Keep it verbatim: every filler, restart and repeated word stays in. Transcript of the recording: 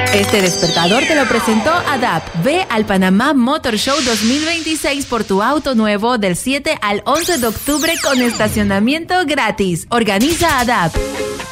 Este despertador te lo presentó A D A P. Ve al Panamá Motor Show dos mil veintiséis por tu auto nuevo del siete al once de octubre con estacionamiento gratis. Organiza A D A P.